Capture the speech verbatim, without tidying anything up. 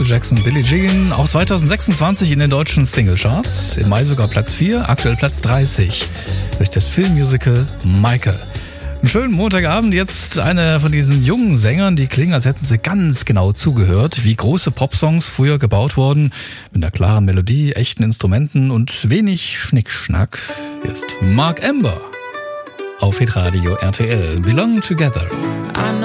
Michael Jackson, Billie Jean, auch zwanzig sechsundzwanzig in den deutschen Singlecharts, im Mai sogar Platz vier, aktuell Platz dreißig, durch das Filmmusical Michael. Einen schönen Montagabend, jetzt eine von diesen jungen Sängern, die klingen, als hätten sie ganz genau zugehört, wie große Popsongs früher gebaut wurden, mit einer klaren Melodie, echten Instrumenten und wenig Schnickschnack. Hier ist Mark Amber auf Hitradio R T L, Belong Together.